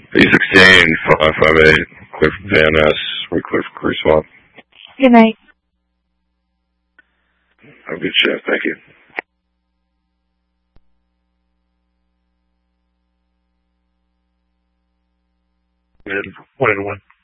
B16 558 Cliff Van Ness, Redcliffe, Creek Swamp. Good night. Have a good shift. Thank you. Mid 1 and 1.